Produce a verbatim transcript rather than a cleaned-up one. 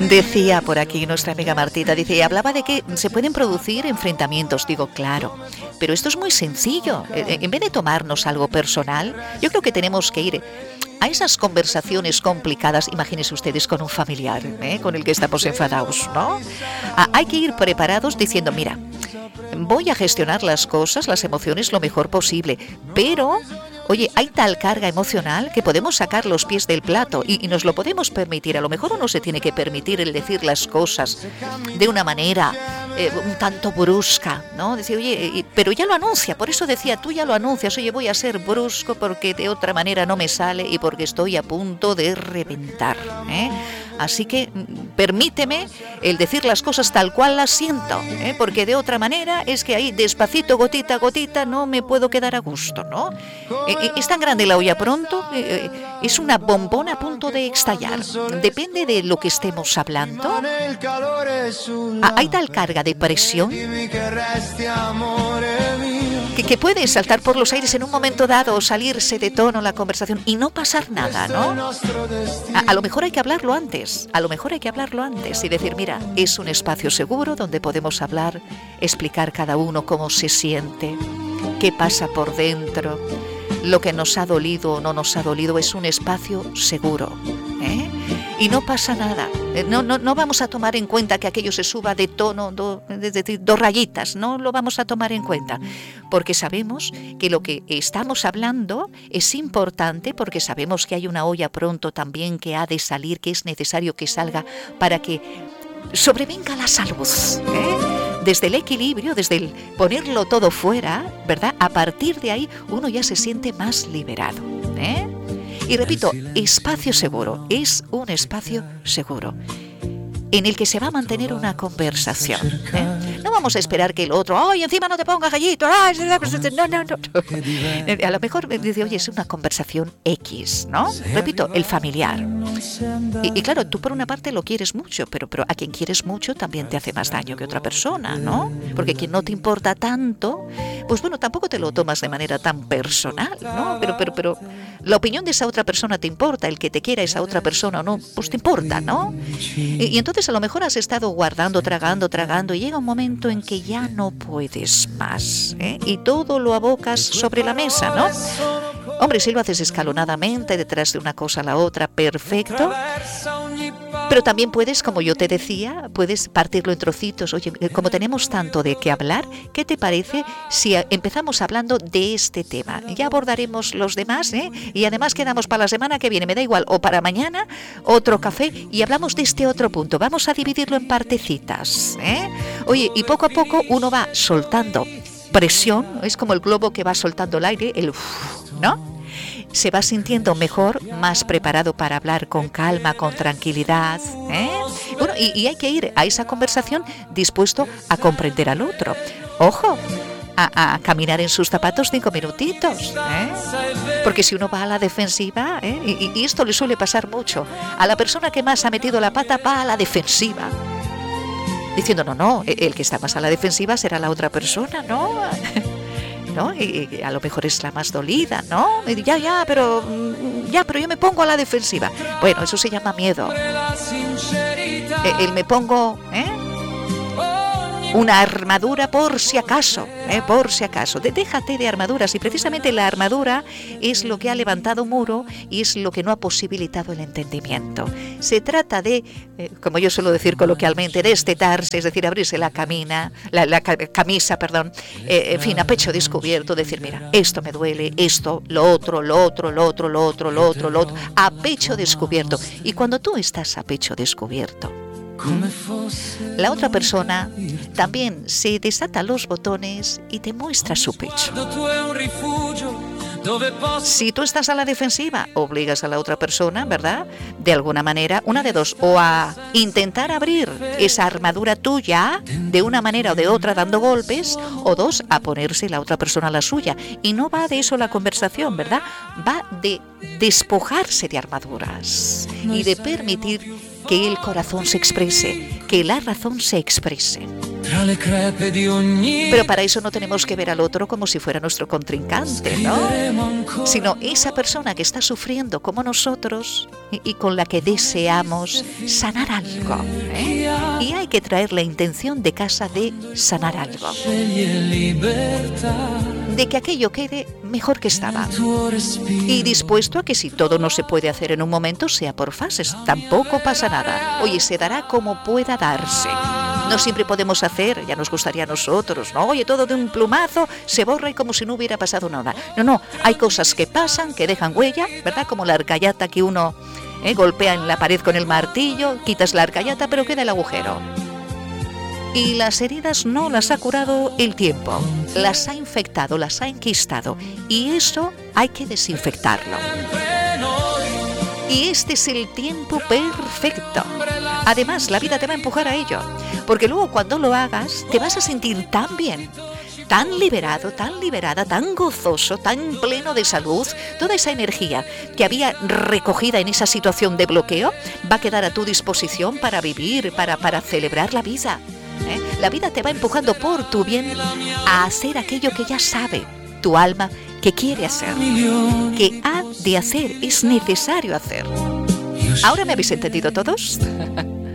Decía por aquí nuestra amiga Martita, dice, hablaba de que se pueden producir enfrentamientos. Digo, claro, pero esto es muy sencillo. En vez de tomarnos algo personal, yo creo que tenemos que ir a esas conversaciones complicadas, imagínense ustedes con un familiar, ¿eh? con el que estamos enfadados, ¿no? Ah, hay que ir preparados diciendo, mira, voy a gestionar las cosas, las emociones lo mejor posible, pero... Oye, hay tal carga emocional que podemos sacar los pies del plato y, y nos lo podemos permitir. A lo mejor uno se tiene que permitir el decir las cosas de una manera eh, un tanto brusca, ¿no? Decir, oye, y, pero ya lo anuncia, por eso decía, tú ya lo anuncias, oye, voy a ser brusco porque de otra manera no me sale y porque estoy a punto de reventar, ¿eh? Así que permíteme el decir las cosas tal cual las siento, ¿eh? Porque de otra manera es que ahí despacito, gotita a gotita, no me puedo quedar a gusto, ¿no? Eh, ¿Es tan grande la olla pronto? Eh, ¿Es una bombona a punto de estallar? Depende de lo que estemos hablando. Ah, ¿hay tal carga de presión que, que puede saltar por los aires en un momento dado o salirse de tono la conversación y no pasar nada, ¿no? A, a lo mejor hay que hablarlo antes, a lo mejor hay que hablarlo antes y decir, mira, es un espacio seguro donde podemos hablar, explicar cada uno cómo se siente, qué pasa por dentro, lo que nos ha dolido o no nos ha dolido, es un espacio seguro, ¿eh? Y no pasa nada, no, no, no vamos a tomar en cuenta que aquello se suba de tono, do, es decir, dos rayitas, no lo vamos a tomar en cuenta, porque sabemos que lo que estamos hablando es importante, porque sabemos que hay una olla pronto también que ha de salir, que es necesario que salga para que sobrevenga la salud, ¿eh? Desde el equilibrio, desde el ponerlo todo fuera, ¿verdad? A partir de ahí uno ya se siente más liberado, ¿eh? Y repito, espacio seguro, es un espacio seguro en el que se va a mantener una conversación, ¿eh? No vamos a esperar que el otro, ¡ay, encima no te pongas gallito! ¡Ay, no, no, no! A lo mejor dice, oye, es una conversación X, ¿no? Repito, el familiar. Y, y claro, tú por una parte lo quieres mucho, pero, pero a quien quieres mucho también te hace más daño que otra persona, ¿no? Porque quien no te importa tanto, pues bueno, tampoco te lo tomas de manera tan personal, ¿no? Pero, pero, pero la opinión de esa otra persona te importa, el que te quiera esa otra persona o no, pues te importa, ¿no? Y, y entonces a lo mejor has estado guardando, tragando, tragando y llega un momento en que ya no puedes más, ¿eh? Y todo lo abocas sobre la mesa, ¿no? Hombre, si lo haces escalonadamente, detrás de una cosa a la otra, perfecto. Pero también puedes, como yo te decía, puedes partirlo en trocitos. Oye, como tenemos tanto de qué hablar, ¿qué te parece si empezamos hablando de este tema? Ya abordaremos los demás, ¿eh? Y además quedamos para la semana que viene, me da igual, o para mañana, otro café, y hablamos de este otro punto. Vamos a dividirlo en partecitas, ¿eh? Oye, y poco a poco uno va soltando presión, es como el globo que va soltando el aire, el uff, ¿no? Se va sintiendo mejor, más preparado para hablar con calma, con tranquilidad, ¿eh? Bueno, y, y hay que ir a esa conversación dispuesto a comprender al otro. Ojo, a, a caminar en sus zapatos cinco minutitos, ¿eh? Porque si uno va a la defensiva, ¿eh? y, y esto le suele pasar mucho, a la persona que más ha metido la pata va a la defensiva, diciendo, no, no, el que está más a la defensiva será la otra persona, ¿no? ¿No? Y a lo mejor es la más dolida, ¿no? Y ya, ya, pero ya, pero yo me pongo a la defensiva. Bueno, eso se llama miedo. El me pongo, ¿eh? Una armadura por si acaso, ¿eh? Por si acaso. De, déjate de armaduras, y precisamente la armadura es lo que ha levantado muro y es lo que no ha posibilitado el entendimiento. Se trata de, eh, como yo suelo decir coloquialmente, destetarse, es decir, abrirse la camina, la, la camisa, perdón, eh, en fin, a pecho descubierto, decir, mira, esto me duele, esto, lo otro, lo otro, lo otro, lo otro, lo otro, lo otro, a pecho descubierto. Y cuando tú estás a pecho descubierto, la otra persona también se desata los botones y te muestra su pecho. Si tú estás a la defensiva, obligas a la otra persona, ¿verdad? De alguna manera, una de dos, o a intentar abrir esa armadura tuya de una manera o de otra dando golpes, o dos, a ponerse la otra persona la suya. Y no va de eso la conversación, ¿verdad? Va de despojarse de armaduras y de permitir que el corazón se exprese, que la razón se exprese. Pero para eso no tenemos que ver al otro como si fuera nuestro contrincante, ¿no? Sino esa persona que está sufriendo como nosotros y, y con la que deseamos sanar algo, ¿eh? Y hay que traer la intención de casa de sanar algo, de que aquello quede mejor que estaba, y dispuesto a que si todo no se puede hacer en un momento, sea por fases, tampoco pasa nada. Oye, se dará como pueda darse. No siempre podemos hacer, ya nos gustaría a nosotros, ¿no? Oye, todo de un plumazo se borra y como si no hubiera pasado nada. No, no, hay cosas que pasan, que dejan huella, ¿verdad? Como la arcayata que uno eh, golpea en la pared con el martillo, quitas la arcayata, pero queda el agujero. Y las heridas no las ha curado el tiempo, las ha infectado, las ha enquistado, y eso hay que desinfectarlo. Y este es el tiempo perfecto. Además, la vida te va a empujar a ello, porque luego cuando lo hagas te vas a sentir tan bien, tan liberado, tan liberada, tan gozoso, tan pleno de salud. Toda esa energía que había recogida en esa situación de bloqueo va a quedar a tu disposición para vivir, para, para celebrar la vida. ¿Eh? La vida te va empujando por tu bien a hacer aquello que ya sabe tu alma que quiere hacer, que ha de hacer, es necesario hacer. ¿Ahora me habéis entendido todos?